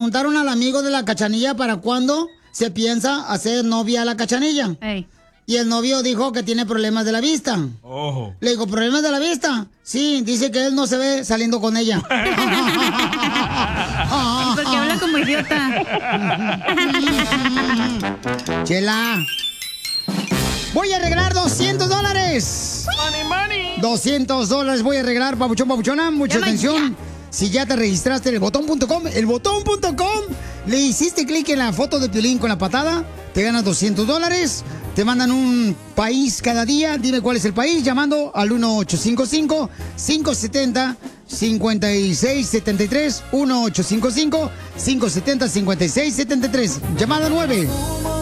preguntaron al amigo de la Cachanilla para cuándo se piensa hacer novia a la Cachanilla. Ey. Y el novio dijo que tiene problemas de la vista. Ojo. Le digo, ¿problemas de la vista? Sí, dice que él no se ve saliendo con ella. Porque habla como idiota. Chela. Voy a regalar $200. Money, money. $200 voy a regalar, papuchón, papuchona. Mucha atención. Si ya te registraste en elbotón.com, elbotón.com, le hiciste clic en la foto de Piolín con la patada, te ganas $200. Te mandan un país cada día. Dime cuál es el país llamando al 1855-570-5673. 1855-570-5673. Llamada 9.